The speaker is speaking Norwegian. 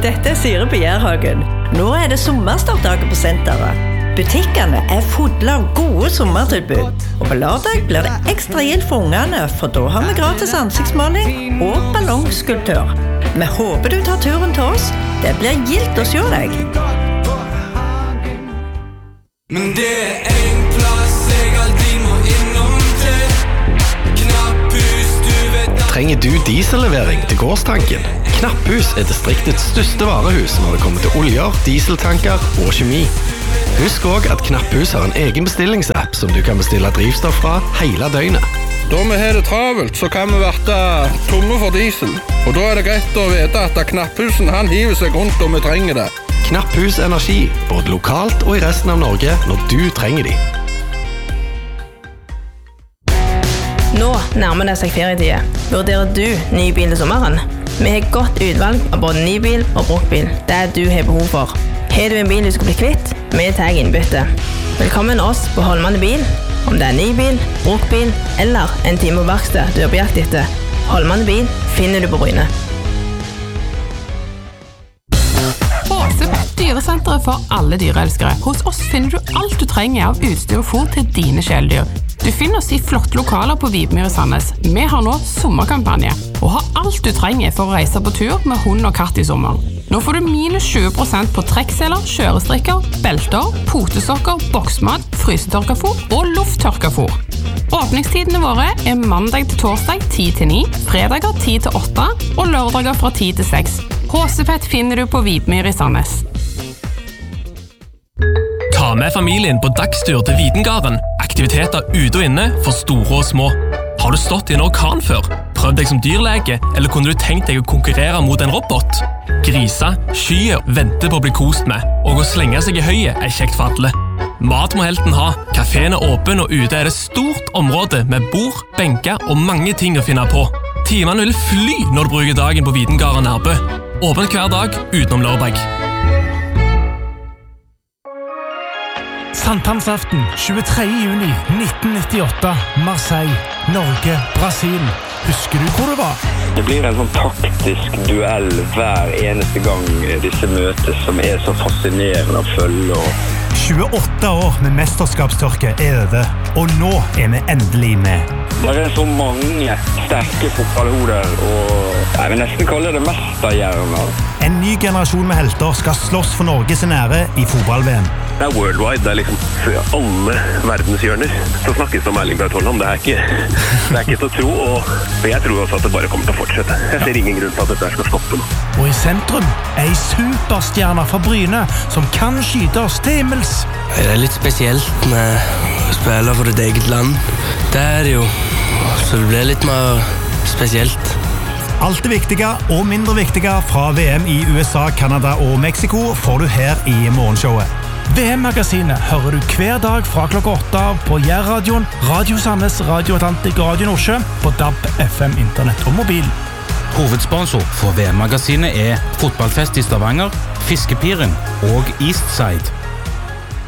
dette Sire på Jærhagen. Nå det sommerstartdager på senteret. Butikkene fulle av gode sommertilbud. Og på lørdag blir det ekstra gild for ungene, for da har vi gratis ansiktsmaling og ballongskulptør. Vi håper du tar turen til oss. Det blir gildt å se deg. Men det en plass jeg alltid må innom til. Knapphus, du vet. Trenger du diesellevering til gårdstanken? Knapphus distriktets største varehus når det kommer til oljer, dieseltanker og kjemi. Husk også at Knapphus har en egen bestillingsapp som du kan bestille drivstoff fra hele døgnet. Da vi har det travelt, så kan vi være tomme for diesel. Og da det greit å vite at Knapphusen han hiver seg rundt om vi trenger det. Knapphus Energi, både lokalt og i resten av Norge når du trenger de. Nå nærmer det seg ferietid. Vurderer du ny bil til sommeren? Vi har godt utvalg av både ny bil og bruktbil. Det du har behov for. Har du en bil du skal bli kvitt? Vi tar innbytte. Velkommen oss på Holmane Bil. Om det ny bil, bruktbil eller en time på verksted du er på jakt etter. Holmane Bil finner du på Bryne. Håsepet dyresenteret for alle dyreelskere. Hos oss finner du alt du trenger av utstyr og fôr til dine kjæledyr. Du finner oss i flotte lokaler på Vibmyr i Sandnes. Vi har nå sommerkampanje og har alt du trenger for å reise på tur med hund og katt i sommer. Nå får du minus 20% på trekkseler, kjørestrikker, belter, potesokker, boksmat, frysetørkefôr og lufttørkefôr. Åpningstidene våre mandag til torsdag 10-9, fredager 10-8 og lørdager fra 10-6. Håsepet finner du på Vibmyr i Sandnes. Ta med familien på dagstur til Videngarden. Aktiviteter ute og inne for store og små. Har du stått i en orkan før? Prøv deg som dyrlege, eller kunne du tenkt deg å konkurrere mot en robot? Grisa, skyer, venter på å bli kost med, og å slenge seg i høyet kjekt for alle. Mat må helten ha. Kaféen åpen, og ute det stort område med bord, benker og mange ting å finne på. Timene vil fly når du bruker dagen på Videngarden Nærbø. Åpent hver dag utenom lørdag. Sankthansaften 23. juni 1998, Marseille, Norge, Brasil. Husker du hvor det var? Det blir en sånn taktisk duell hver eneste gang disse møtes, som så fascinerende å følge. 28 år med mesterskapstørke over, og nå vi endelig med. Det så mange sterke fotballhoder, og jeg vil nesten kalle det mesterhjerner. En ny generasjon med helter skal slåss for Norges ære i fotball-VM. Det worldwide, det liksom for alle verdenshjørner. Så snakkes det om Erling Braut Haaland, det er ikke til å tro, og jeg tror også at det bare kommer til å fortsette. Jeg ser ingen grunn til at dette skal stoppe nå. Og i sentrum en superstjerne fra Bryne som kan skyte oss til himmels. Det litt spesielt med å spille for ditt eget land. Det det jo, så det blir litt mer spesielt. Alt det viktige og mindre viktige fra VM i USA, Kanada og Mexico får du her i morgenshowet. VM-magasinet hører du hver dag fra klokka 8 på Jærradioen, Radio Sandnes, Radio Atlantik og Radio Nordsjø på DAB, FM, internett og mobil. Hovedsponsor for VM-magasinet Fotballfest i Stavanger, Fiskepiren og Eastside.